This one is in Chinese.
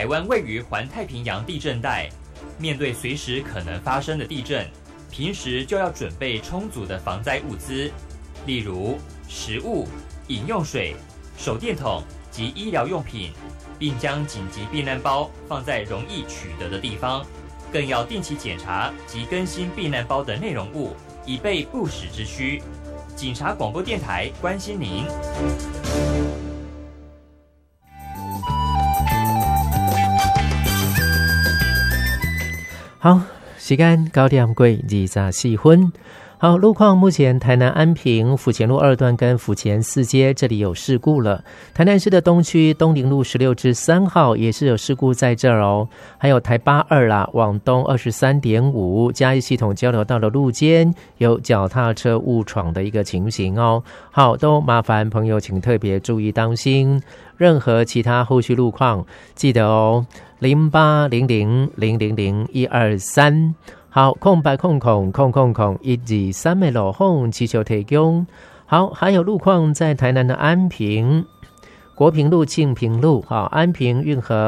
台湾位于环太平洋地震带，面对随时可能发生的地震，平时就要准备充足的防灾物资，例如食物、饮用水、手电筒及医疗用品，并将紧急避难包放在容易取得的地方，更要定期检查及更新避难包的内容物，以备不时之需。警察广播电台关心您。 好，时间9点过24分。好，路况目前台南安平府前路2段跟府前4街这里有事故了。台南市的东区东宁路16至3号也是有事故在这儿哦。还有台82啦，往东23.5嘉义系统交流道的路肩有脚踏车误闯的一个情形哦。好，都麻烦朋友请特别注意当心。任何其他后续路况记得哦，0800000123。好，空白空123的路况祈求提供。好，还有路况在台南的安平、国平路、庆平路，好，安平运河